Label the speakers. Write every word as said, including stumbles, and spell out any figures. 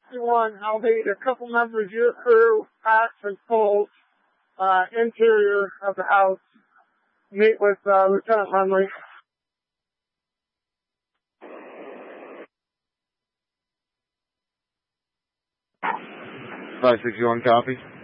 Speaker 1: One, I'll need a couple members of your crew, packs and pulls, uh, interior of the house. Meet with, uh, Lieutenant Munley.
Speaker 2: five sixty-one, copy.